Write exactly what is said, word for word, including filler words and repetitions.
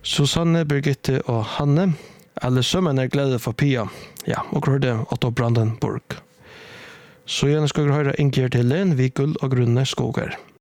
Susanne, Birgitte og Hanne. Alle sømmene er glede for Pia. Ja, og hørte Otto Brandenburg. Så gjerne skal vi høre Inger til Len, Vikul og Grunne Skoger.